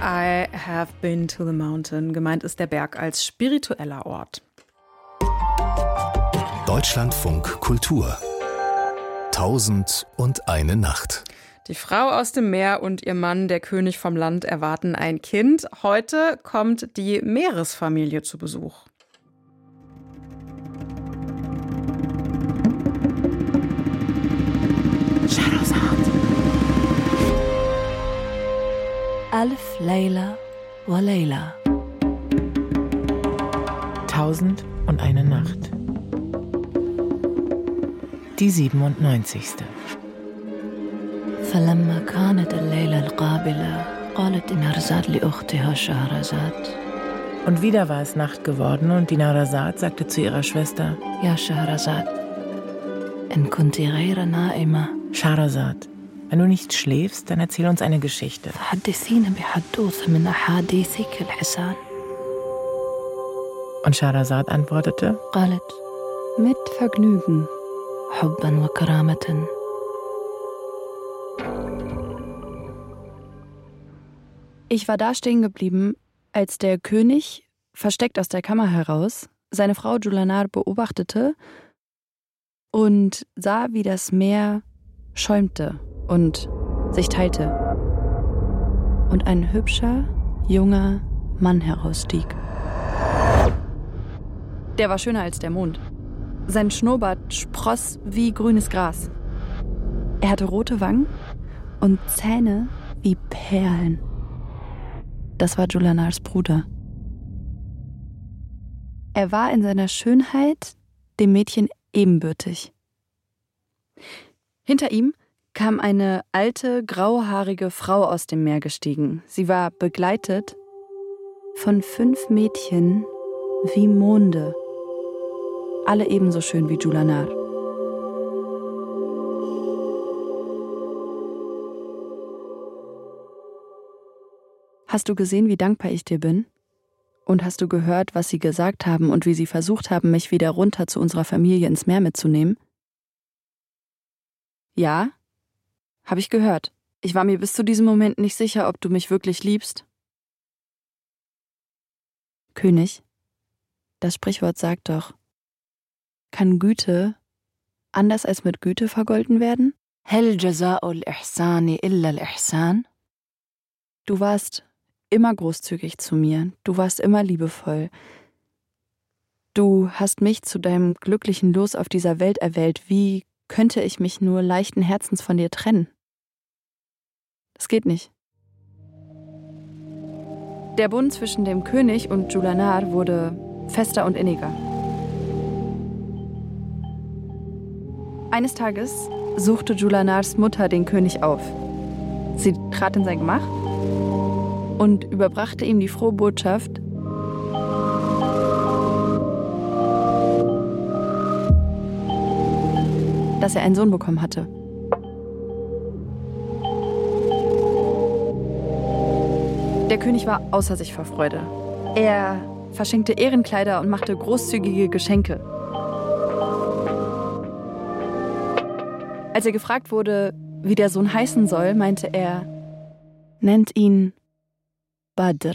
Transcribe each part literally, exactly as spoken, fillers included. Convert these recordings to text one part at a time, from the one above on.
I have been to the mountain. Gemeint ist der Berg als spiritueller Ort. Deutschlandfunk Kultur. Tausend und eine Nacht. Die Frau aus dem Meer und ihr Mann, der König vom Land, erwarten ein Kind. Heute kommt die Meeresfamilie zu Besuch. Alf Layla wa Layla. Tausend und eine Nacht. Die siebenundneunzigste. فلما كانت الليلة القابلة قالت دينارزاد لأختها شهرزاد. Und wieder war es Nacht geworden und Dinarzad sagte zu ihrer Schwester: Ja, Shahrazad, in kunti ghayra na'ima. Shahrazad, wenn du nicht schläfst, dann erzähl uns eine Geschichte. فحدثينا بحدوث من أحاديثك الحسان. Und Shahrazad antwortete: قالت mit Vergnügen, حبا وكرامة. Ich war da stehen geblieben, als der König, versteckt aus der Kammer heraus, seine Frau Julanar beobachtete und sah, wie das Meer schäumte und sich teilte und ein hübscher, junger Mann herausstieg. Der war schöner als der Mond. Sein Schnurrbart spross wie grünes Gras. Er hatte rote Wangen und Zähne wie Perlen. Das war Julanars Bruder. Er war in seiner Schönheit dem Mädchen ebenbürtig. Hinter ihm kam eine alte, grauhaarige Frau aus dem Meer gestiegen. Sie war begleitet von fünf Mädchen wie Monde. Alle ebenso schön wie Julanar. Hast du gesehen, wie dankbar ich dir bin? Und hast du gehört, was sie gesagt haben und wie sie versucht haben, mich wieder runter zu unserer Familie ins Meer mitzunehmen? Ja, habe ich gehört. Ich war mir bis zu diesem Moment nicht sicher, ob du mich wirklich liebst. König, das Sprichwort sagt doch, kann Güte anders als mit Güte vergolten werden? Hel jaza'ul ihsani illa al-ihsan? Du warst immer großzügig zu mir, du warst immer liebevoll. Du hast mich zu deinem glücklichen Los auf dieser Welt erwählt. Wie könnte ich mich nur leichten Herzens von dir trennen? Das geht nicht. Der Bund zwischen dem König und Julanar wurde fester und inniger. Eines Tages suchte Julanars Mutter den König auf. Sie trat in sein Gemach und überbrachte ihm die frohe Botschaft, dass er einen Sohn bekommen hatte. Der König war außer sich vor Freude. Er verschenkte Ehrenkleider und machte großzügige Geschenke. Als er gefragt wurde, wie der Sohn heißen soll, meinte er, nennt ihn Badr.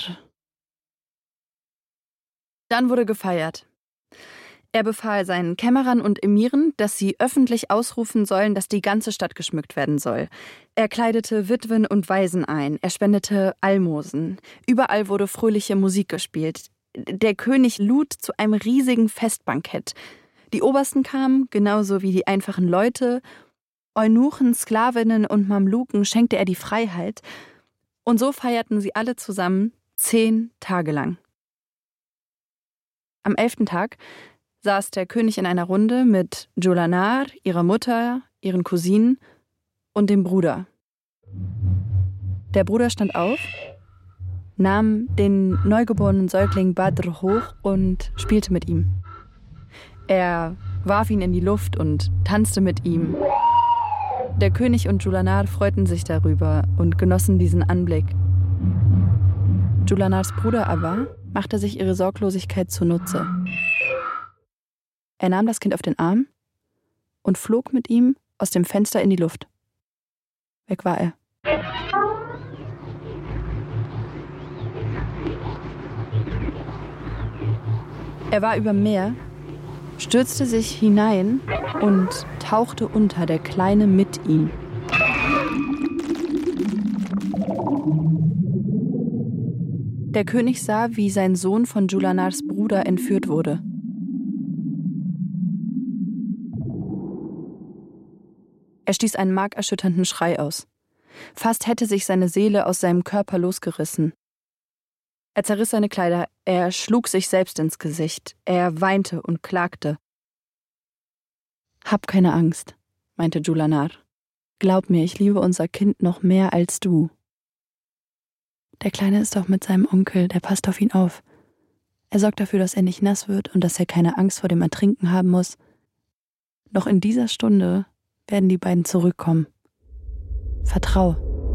Dann wurde gefeiert. Er befahl seinen Kämmerern und Emiren, dass sie öffentlich ausrufen sollen, dass die ganze Stadt geschmückt werden soll. Er kleidete Witwen und Waisen ein, er spendete Almosen. Überall wurde fröhliche Musik gespielt. Der König lud zu einem riesigen Festbankett. Die Obersten kamen, genauso wie die einfachen Leute. Eunuchen, Sklavinnen und Mamluken schenkte er die Freiheit. Und so feierten sie alle zusammen zehn Tage lang. Am elften Tag saß der König in einer Runde mit Julanar, ihrer Mutter, ihren Cousinen und dem Bruder. Der Bruder stand auf, nahm den neugeborenen Säugling Badr hoch und spielte mit ihm. Er warf ihn in die Luft und tanzte mit ihm. Der König und Julanar freuten sich darüber und genossen diesen Anblick. Julanars Bruder aber machte sich ihre Sorglosigkeit zunutze. Er nahm das Kind auf den Arm und flog mit ihm aus dem Fenster in die Luft. Weg war er. Er war über Meer, stürzte sich hinein und tauchte unter, der Kleine mit ihm. Der König sah, wie sein Sohn von Julanars Bruder entführt wurde. Er stieß einen markerschütternden Schrei aus. Fast hätte sich seine Seele aus seinem Körper losgerissen. Er zerriss seine Kleider, er schlug sich selbst ins Gesicht, er weinte und klagte. »Hab keine Angst«, meinte Julanar. »Glaub mir, ich liebe unser Kind noch mehr als du. Der Kleine ist doch mit seinem Onkel, der passt auf ihn auf. Er sorgt dafür, dass er nicht nass wird und dass er keine Angst vor dem Ertrinken haben muss. Noch in dieser Stunde werden die beiden zurückkommen. Vertrau.«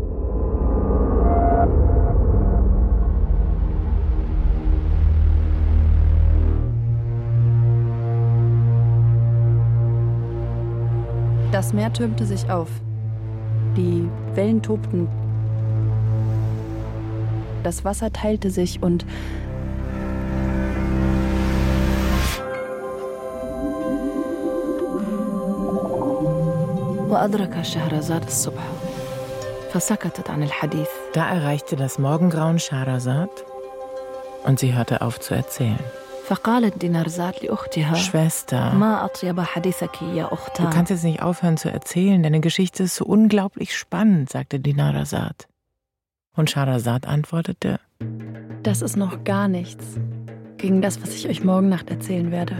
Das Meer türmte sich auf. Die Wellen tobten. Das Wasser teilte sich und Da erreichte das Morgengrauen Schahrazad und sie hörte auf zu erzählen. Schwester, du kannst jetzt nicht aufhören zu erzählen, deine Geschichte ist so unglaublich spannend, sagte Dinarzad. Und Schahrazad antwortete: Das ist noch gar nichts gegen das, was ich euch morgen Nacht erzählen werde.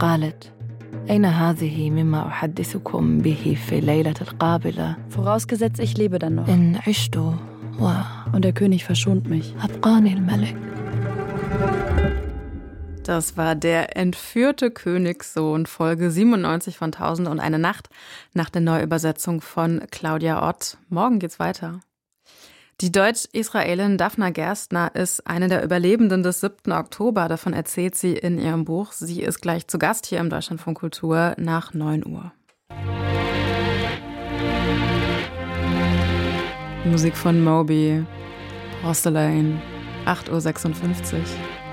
Vorausgesetzt, ich lebe dann noch. Und der König verschont mich. Das war der entführte Königssohn, Folge siebenundneunzig von Tausend und eine Nacht, nach der Neuübersetzung von Claudia Ott. Morgen geht's weiter. Die Deutsch-Israelin Daphna Gerstner ist eine der Überlebenden des siebten Oktober. Davon erzählt sie in ihrem Buch. Sie ist gleich zu Gast hier im Deutschlandfunk Kultur nach neun Uhr. Musik von Moby, Porcelain, acht Uhr sechsundfünfzig.